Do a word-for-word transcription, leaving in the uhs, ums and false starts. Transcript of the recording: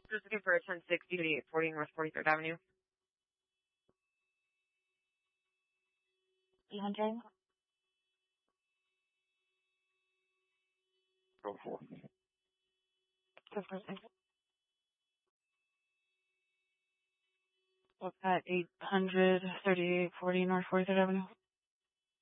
Just looking for a ten sixty to eight forty North forty-third Avenue. eight hundred. Go for Go for it. What's that? eight hundred thirty-eight forty North forty-third Avenue.